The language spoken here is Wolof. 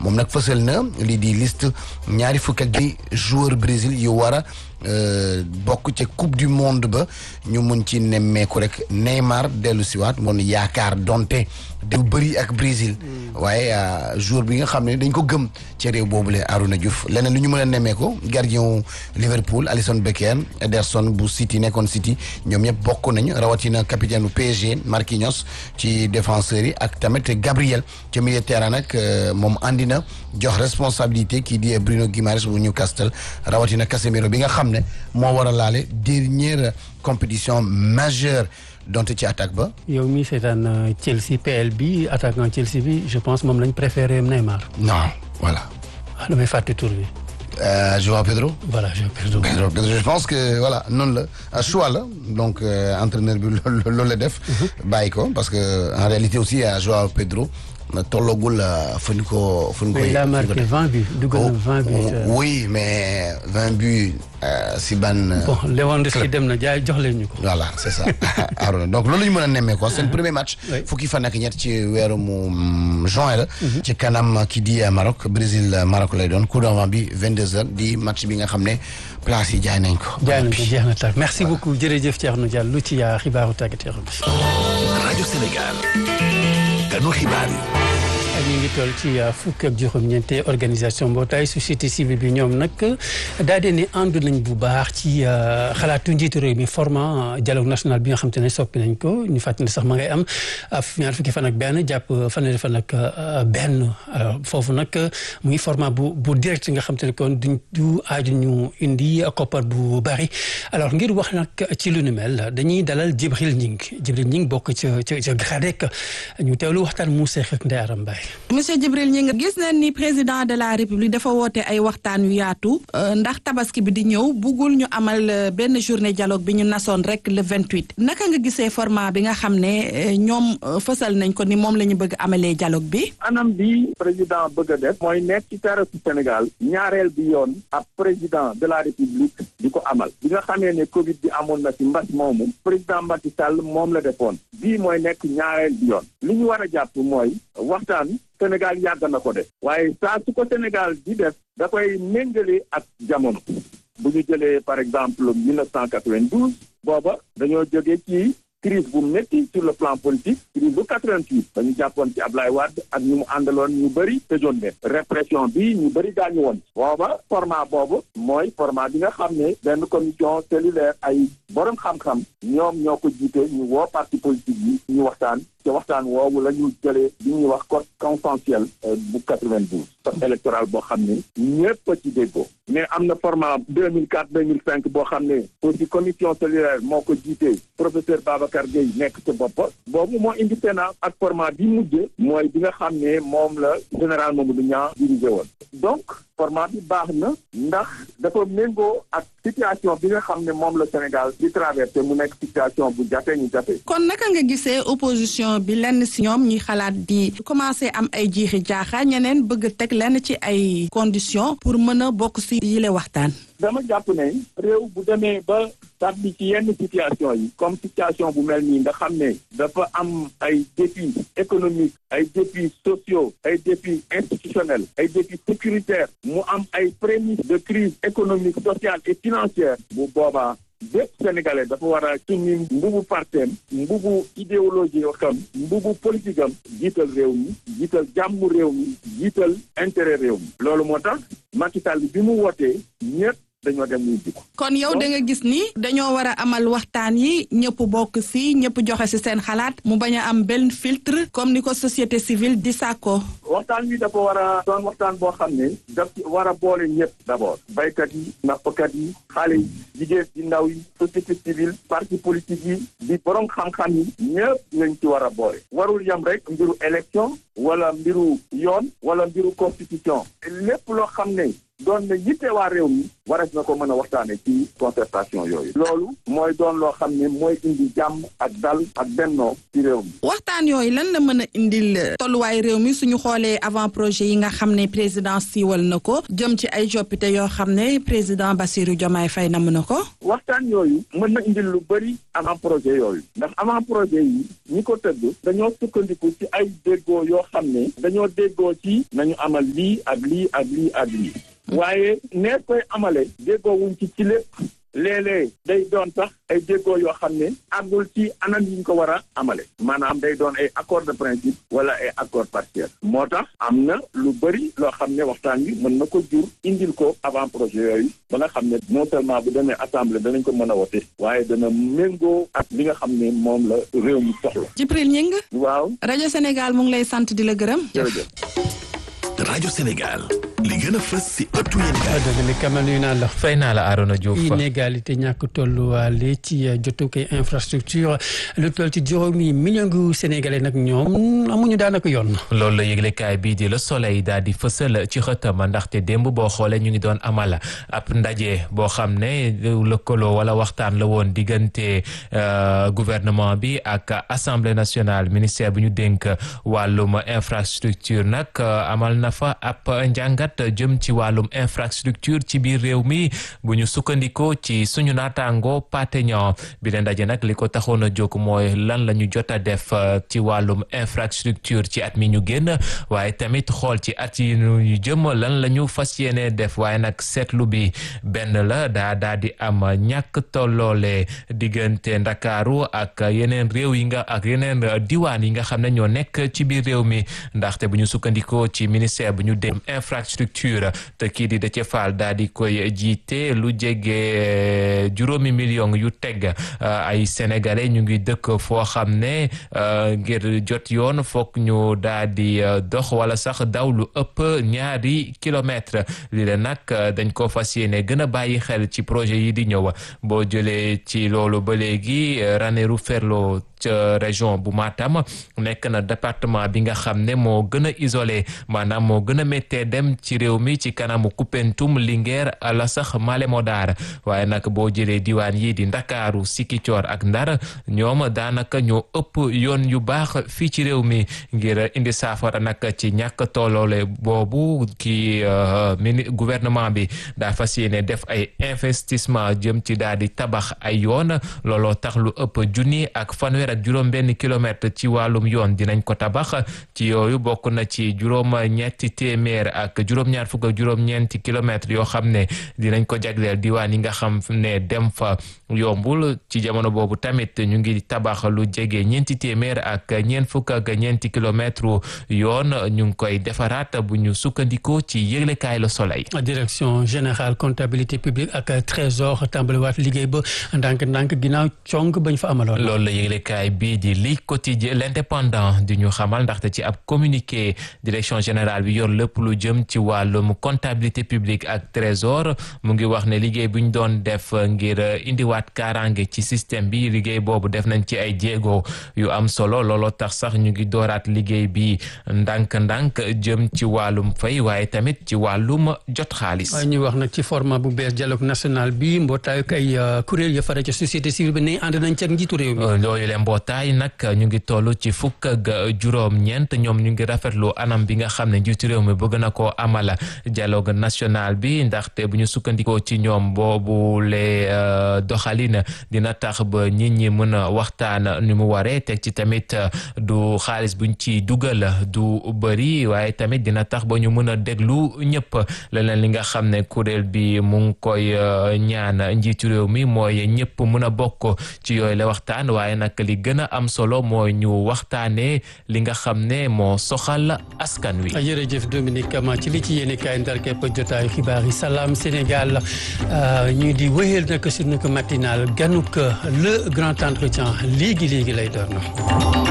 moom nag fësal na lii di liste ñaari fukk ak joueur Brésil yu war a bokk ca coupe du monde ba ñu mun ci nemmeeku rek Neymar dellu siwaat moon yaakaar donte du bëri ak Brésil waaye joueur bi nga xam ne dañ ko gëm ci réew boobule Arouna Diouf leneen lu ñu mën a nemmeeku gardien Liverpool Alisson Becker Ederson bu City nekkoon City ñoom ñëpp bokk nañu rawatina capitaine bu PSG Marquinhos ci défenseurs yi ak tamit Gabriel ci milieu de terrain nag moom andi na jox responsabilité kii di Bruno Guimaraes bu Newcastle rawatina Casemiro bi nga xam ne moo war a laale dernière compétition majeure donte ci attaque ba. yow mi seetaan Chelsea PL bi attaquant Chelsea bi je pense moom lañ préféré Neymar. non voilà. damay fàtte tur bi. Joao Pedro. voilà Joao Pedro. je pense que voilà noonu la choix la donc entraîneur bi loolu la def. bàyyi ko parce que en réalité aussi Joao Pedro. tolloogul fu ñu ko il a marqué 20 buts dugal na 20 buts. oui mais 20 buts si ban. bon Lewandowski dem na jaay jox leen ñu ko. voilà c'est ça Arona donc loolu la ñu mën a nemmee ko seen premier match. fukki fan ak ñett ci weeru mu juin la. ci kanam ki di Maroc Brésil Maroc lay doon coup d'envoi bi 22h di match bi nga xam ne place yi jaay nañ ko. jaay nañ ko jeex na tàkk merci beaucoup jërëjëf Thierno Diallo lu ci xibaaru tàggat yaram bi. rajo Sénégal. ganu xibaar yi. ñu ngi toll ci fukk ak juróom-ñeenti organisation mbootaay société civile bi ñoom nag daa dee ne ànd nañ bu baax ci xalaatu njiitu réew mi format dialogue national bi nga xam te ne soppi nañ ko ñu fàttali sax ma ngay am ñaar fukki fan ak benn jàpp fanweeri fan ak benn foofu nag muy format bu direct nga xam te ne kon du aaju ñu indi koppar bu bari alors ngir wax nag ci lu nu mel dañuy dalal Djibril Gning bokk ca GRADEC ñu teewlu waxtaan mu seex ak Ndeye Aram Mbaye. monsieur Djibril Gning gis nañ ni président de la république dafa woote ay waxtaan yu yaatu ndax tabaski bi di ñëw buggul ñu amal benn journée dialogue bi ñu nasoon rek le 28 naka nga gisee format bi nga xam ne ñoom fësal nañ ko ni moom la ñu bëgg amalee dialogue bi. anam bi président bëgg a def mooy nekk ci terrasu Sénégal ñaareel bi yoon ab président de la république di ko amal bi nga xamee ne Covid bi amoon na ci mbas moomu président Macky Sall moom la defoon bii mooy nekk ñaareel bi yoon li ñu war a jàpp mooy waxtaan Sénégal yàgg na ko def waaye saa su ko Sénégal di def da koy méngale ak jamono bu ñu jëlee par exemple 1992 booba dañoo jóge ci crise bu métti sur le plan politique crise bu 88 dañu jàppoon ci Ablaye Wade ak ñu mu àndaloon ñu bëri tëjoon leen répression bi ñu bëri gaañu woon booba format boobu mooy format bi nga xam ne benn commission cellulaire ay borom xam-xam ñoom ñoo ko jiite ñu woo parti politique yi ñu waxtaan te waxtaan woowu la ñu jëlee li ñuy wax code consensuel bu 92 code électoral boo xam ne ñëpp a ci déggoo mais am na format 2004 2005 boo xam ne aussi commission cellulaire moo ko jiite professeur Babacar Gueye nekk ca bopp boobu moo indi Sénat ak format bi mujj mooy bi nga xam ne moom la général Mamadou Niang dirigé woon donc format bi baax na ndax dafa méngoo ak situation bi nga xam ne moom la Sénégal di traversé mu nekk situation bu jafe ñu jafe. kon naka nga gisee opposition bi lenn si ñoom ñuy xalaat di commencé am ay jiixi jaaxa ñeneen bëgg teg lenn ci ay conditions pour mën a bokk si yile waxtaan. dama jàpp ne réew bu demee ba tàbbi ci yenn situation yi comme situation bu mel nii nga xam ne dafa am ay défis économiques ay défis sociaux ay défis institutionnels ay défis sécuritaires mu am ay prémices de crise économique sociale et financière bu boobaa bépp sénégalais dafa war a summi mbubu parteem mbubu idéologie xam mbubu politique am jiital réew mi jiital jàmmu réew mi jiital intérêt réew mi loolu moo tax Macky Sall bi mu wootee ñëpp dañoo dem muy jiko kon yow da nga gis ni dañoo war a amal waxtaan yi ñëpp bokk si ñëpp joxe si seen xalaat mu bañ a am benn filtre comme ni ko société civile di sàkko waxtaan wi dafa war a doon waxtaan boo xam ne daf war a boole ñëpp d'abord baykat yi nappkat yi xale yi jigéen yi ndaw yi société civile parti politique yi di borom xam-xam yi ñëpp lañ ci war a boole warul yam rek mbiru élection wala mbiru yoon wala mbiru constitution lépp loo xam ne doon na yitte waa réew mi warees na ko mën a waxtaane ci concertation yooyu loolu mooy doon loo xam ne mooy indi jàmm ak dal ak bennoo ci réew mi. waxtaan yooyu lan la mën a indil tolluwaay réew mi suñu xoolee avant projet yi nga xam ne président siiwal na ko jëm ci ay coppite yoo xam ne président Bassirou Diomaye Faye nam na ko. waxtaan yooyu mën na indil lu bëri avant projet yooyu ndax avant projet yi ñi ko tëgg dañoo sukkandiku ci ay déggoo yoo xam ne dañoo déggoo ci nañu amal lii ak lii ak lii ak lii waaye nee koy amale déggoo wuñ ci lépp léeg-léeg day doon sax ay déggoo yoo xam ne àggul ci anam yi ñu ko war a amale maanaam day doon ay accord de principe wala ay accord partiel moo tax am na lu bëri loo xam ne waxtaan bi mën na ko jur indil ko avant projet yooyu ba nga xam ne non seulement bu demee assemblée danañ ko mën a wote waaye dana méngoo ak li nga xam ne moom la réew mi soxla. Djibril Gningue. waaw. rajo Sénégal mu ngi lay sant di la gërëm. jërëjëf. rajo Sénégal li gën a fës si ëttu yéenekaay. dëgg la Kamal nuyu naa la. fay naa la Arona Diouf. inégalité ñàkk tolluwaale ci jotukay infrastructure lu toll ci juróomi million gu sénégalais nag ñoom amuñu daanaka yoon. loolu la yëglekaay bii di Le Soleil daal di fësal ci xëtama ndaxte démb boo xoolee ñu ngi doon amal ab ndaje boo xam ne lëkkaloo wala waxtaan la woon diggante gouvernement bi ak assemblée nationale ministère bi ñu dénk wàllum infrastructure nag amal na fa ab njàngat jëm ci wàllum infrastructure ci biir réew mi bu ñu sukkandikoo ci suñu naataango pateñan bi leen ndaje nag li ko taxoon a jóg mooy lan la ñu jot a def ci wàllum infrastructure ci at mi ñu génn waaye tamit xool ci at yi ñu jëm lan la ñu fas yéene def waaye nag seetlu bi benn la daa di am ñàkk tolloole diggante Ndakaaru ak yeneen réew yi nga ak yeneen diwaan yi nga xam ne ñoo nekk ci biir réew mi ndaxte bu ñu sukkandikoo ci ministère bu ñu dem infrastructure te kii di Déthié Fall daal di koy jiite lu jege juróomi million yu teg ay sénégalais ñu ngi dëkk foo xam ne ngir jot yoon foog ñu daal di dox wala sax daw lu ëpp 2 kilomètres li leen nag dañ ko fas yéene gën a bàyyi xel ci projet yi di ñëw boo jëlee ci loolu ba léegi Ranérou Ferlo ca région bu Matam nekk na département bi nga xam ne moo gën a isolé maanaam moo gën a méttee dem ci réew mi ci kanamu Koupentoum Linguère la sax Malem Hodar waaye nag boo jëlee diwaan yi di Ndakaaru Sikicoor ak Ndar ñoom daanaka ñoo ëpp yoon yu baax fii ci réew mi ngir indi saafara nag ci ñàkk tolloole boobu ki gouvernement bi daa fas yéene def ay investissement jëm ci daal di tabax ay yoon looloo tax lu ëpp junni ak fanweer ak juróom-benn kilomètre ci wàllum yoon dinañ ko tabax ci yooyu bokk na ci juróom-ñetti téeméer ak juróom-ñaar fukk ak juróom-ñeenti kilomètres yoo xam ne dinañ ko jagleel diwaan yi nga xam ne dem fa yombul ci jamono boobu tamit ñu ngi tabax lu jege ñeenti téeméer ak ñeent fukk ak ñeenti kilomètres yoon ñu ngi koy defaraat bu ñu sukkandikoo ci yëglekaay Le Soleil. direction générale comptabilité publique ak trésor tàmbaliwaat liggéey ba ndànk-ndànk ginnaaw cong bañ fa amaloon. loolu la yëglekaay bii di li quotidien l'indépendant di ñu xamal ndaxte ci ab communiqué direction générale bi yor lépp lu jëm ci wàllum comptabilité publique ak trésor mu ngi wax ne liggéey bu ñu doon def ngir indiwaat kaaraange ci système bi liggéey boobu def nañ ci ay jéego yu am solo looloo tax sax ñu ngi dooraat liggéey bi ndànk-ndànk jëm ci wàllum fay waaye tamit ci wàllum jot xaalis. ñuy wax nag ci format bu bees dialogue national bi mbootaay ay kuréel ya fara ci société civile bi ne ànd nañ ci ak njiitu réew mi. loolu leen mbootaay nag ñu ngi toll ci fukk ak juróom-ñeent ñoom ñu ngi rafetlu anam bi nga xam ne njiitu réew mi bëgg na koo amal dialogue national bi ndaxte bu ñu sukkandikoo ci ñoom boobu le doxalin dina tax ba nit ñi mën a waxtaan ni mu waree teg ci tamit du xaalis buñ ci dugal du bëri waaye tamit dina tax ba ñu mën a déglu ñëpp leneen li nga xam ne kuréel bi mu ngi koy ñaan njiitu réew mi mooy ñëpp mën a bokk ci yooyu la waxtaan waaye nag li gën a am solo mooy ñu waxtaanee li nga xam ne moo soxal askan wi. jërëjëf Dominique Kama ci li ci yéene kaay ndar képp jotaayu xibaar yi Salam Sénégal ñu di wéyal nag suñu matinal ganuk le grand entretien léegi lay door na.